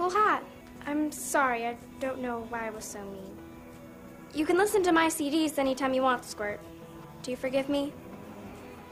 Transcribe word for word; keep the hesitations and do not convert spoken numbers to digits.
school hat. I'm sorry, I don't know why I was so mean. You can listen to my C Ds anytime you want, Squirt. Do you forgive me?